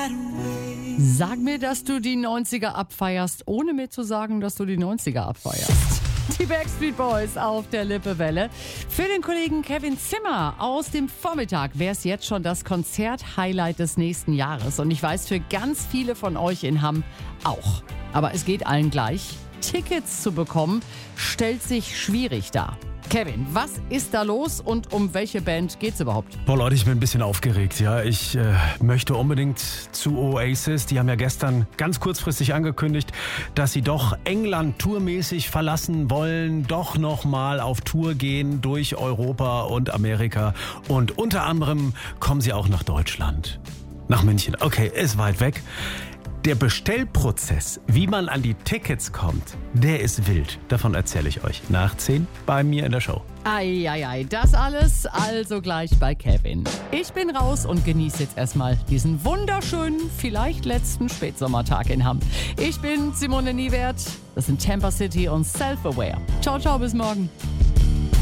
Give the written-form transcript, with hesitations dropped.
Sag mir, dass du die 90er abfeierst, ohne mir zu sagen, dass du die 90er abfeierst. Die Backstreet Boys auf der Lippewelle. Für den Kollegen Kevin Zimmer aus dem Vormittag wäre es jetzt schon das Konzert-Highlight des nächsten Jahres. Und ich weiß, für ganz viele von euch in Hamm auch. Aber es geht allen gleich. Tickets zu bekommen, stellt sich schwierig dar. Kevin, was ist da los und um welche Band geht's überhaupt? Boah Leute, ich bin ein bisschen aufgeregt. Ja, ich möchte unbedingt zu Oasis. Die haben ja gestern ganz kurzfristig angekündigt, dass sie doch England tourmäßig verlassen wollen, doch nochmal auf Tour gehen durch Europa und Amerika. Und unter anderem kommen sie auch nach Deutschland. Nach München. Okay, ist weit weg. Der Bestellprozess, wie man an die Tickets kommt, der ist wild. Davon erzähle ich euch nach 10 bei mir in der Show. Eieiei, das alles also gleich bei Kevin. Ich bin raus und genieße jetzt erstmal diesen wunderschönen, vielleicht letzten Spätsommertag in Hamm. Ich bin Simone Niewert, das sind Tampa City und Self-Aware. Ciao, ciao, bis morgen.